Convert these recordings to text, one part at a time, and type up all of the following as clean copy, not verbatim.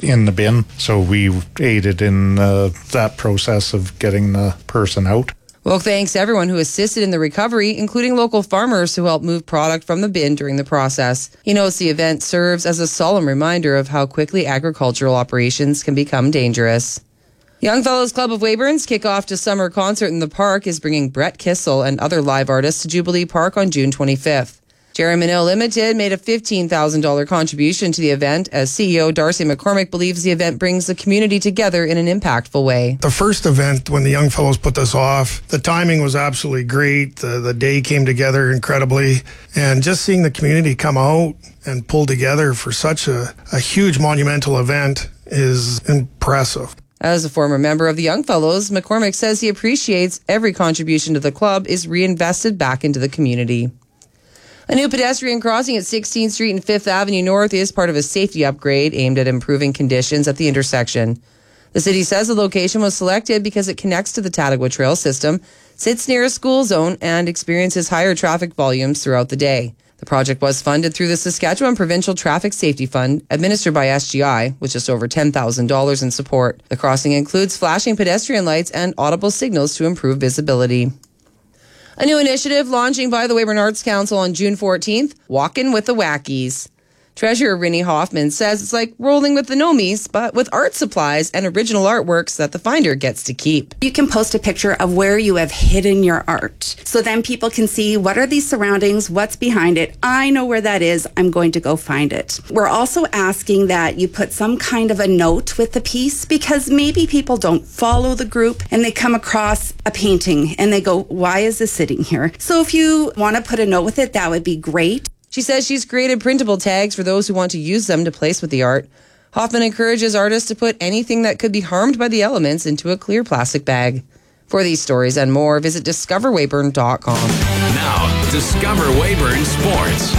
in the bin. So we aided in that process of getting the person out. Well, thanks to everyone who assisted in the recovery, including local farmers who helped move product from the bin during the process. He notes the event serves as a solemn reminder of how quickly agricultural operations can become dangerous. Young Fellows Club of Weyburn's kickoff to summer concert in the park is bringing Brett Kissel and other live artists to Jubilee Park on June 25th. Jerry Minnill Limited made a $15,000 contribution to the event as CEO Darcy McCormick believes the event brings the community together in an impactful way. The first event, when the Young Fellows put this off, the timing was absolutely great. The day came together incredibly. And just seeing the community come out and pull together for such a huge monumental event is impressive. As a former member of the Young Fellows, McCormick says he appreciates every contribution to the club is reinvested back into the community. A new pedestrian crossing at 16th Street and 5th Avenue North is part of a safety upgrade aimed at improving conditions at the intersection. The city says the location was selected because it connects to the Tattagua Trail system, sits near a school zone, and experiences higher traffic volumes throughout the day. The project was funded through the Saskatchewan Provincial Traffic Safety Fund, administered by SGI, with just over $10,000 in support. The crossing includes flashing pedestrian lights and audible signals to improve visibility. A new initiative launching by the Weyburn Arts Council on June 14th, Walkin' with the Wackies. Treasurer Rinnie Hoffman says it's like rolling with the Nomies, but with art supplies and original artworks that the finder gets to keep. You can post a picture of where you have hidden your art. So then people can see what are these surroundings, what's behind it. I know where that is. I'm going to go find it. We're also asking that you put some kind of a note with the piece because maybe people don't follow the group and they come across a painting and they go, why is this sitting here? So if you want to put a note with it, that would be great. She says she's created printable tags for those who want to use them to place with the art. Hoffman encourages artists to put anything that could be harmed by the elements into a clear plastic bag. For these stories and more, visit discoverweyburn.com. Now, Discover Weyburn Sports.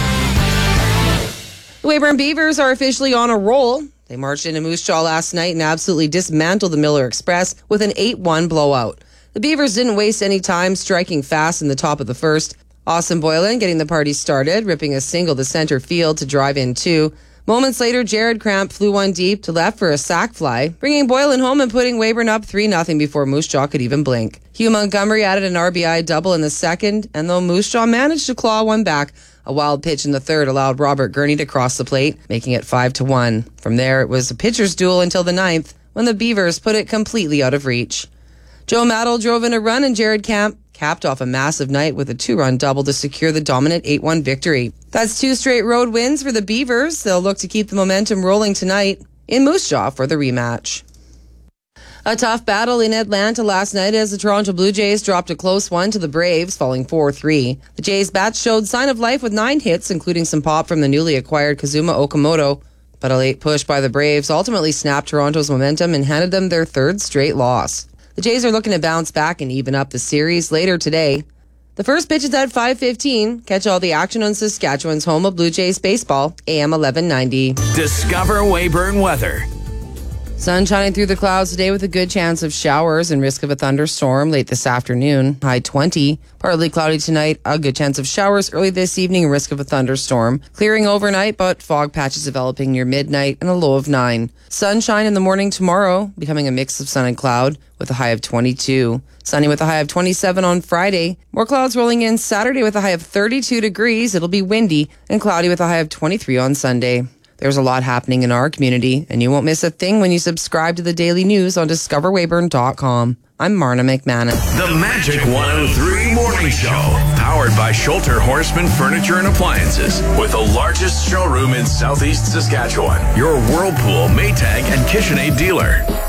The Weyburn Beavers are officially on a roll. They marched into Moose Jaw last night and absolutely dismantled the Miller Express with an 8-1 blowout. The Beavers didn't waste any time striking fast in the top of the first. Austin Boylan getting the party started, ripping a single to center field to drive in 2. Moments later, Jared Cramp flew one deep to left for a sac fly, bringing Boylan home and putting Weyburn up 3-0 before Moose Jaw could even blink. Hugh Montgomery added an RBI double in the second, and though Moose Jaw managed to claw one back, a wild pitch in the third allowed Robert Gurney to cross the plate, making it 5-1. From there, it was a pitcher's duel until the 9th, when the Beavers put it completely out of reach. Joe Maddle drove in a run, and Jared Camp capped off a massive night with a 2-run double to secure the dominant 8-1 victory. That's 2 straight road wins for the Beavers. They'll look to keep the momentum rolling tonight in Moose Jaw for the rematch. A tough battle in Atlanta last night as the Toronto Blue Jays dropped a close one to the Braves, falling 4-3. The Jays' bats showed sign of life with 9 hits, including some pop from the newly acquired Kazuma Okamoto. But a late push by the Braves ultimately snapped Toronto's momentum and handed them their 3rd straight loss. The Jays are looking to bounce back and even up the series later today. The first pitch is at 5:15. Catch all the action on Saskatchewan's home of Blue Jays baseball, AM 1190. Discover Weyburn weather. Sun shining through the clouds today with a good chance of showers and risk of a thunderstorm late this afternoon. High 20. Partly cloudy tonight. A good chance of showers early this evening and risk of a thunderstorm. Clearing overnight, but fog patches developing near midnight and a low of 9. Sunshine in the morning tomorrow, becoming a mix of sun and cloud with a high of 22. Sunny with a high of 27 on Friday. More clouds rolling in Saturday with a high of 32 degrees. It'll be windy and cloudy with a high of 23 on Sunday. There's a lot happening in our community, and you won't miss a thing when you subscribe to the daily news on discoverweyburn.com. I'm Marna McManus. The Magic 103 Morning Show, powered by Schulter Horseman Furniture and Appliances, with the largest showroom in Southeast Saskatchewan. Your Whirlpool, Maytag, and KitchenAid dealer.